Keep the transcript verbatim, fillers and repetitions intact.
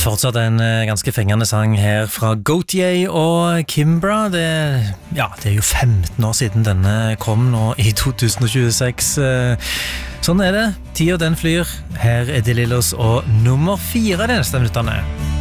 Fortsatt en ganske fengende sang her fra Gautier og Kimbra. Det, ja, det er jo femten år siden denne kom nå i to tusen tjueseks. Sånn er det. Tida den flyr. Her er De Lillos og nummer fire de neste minutterne.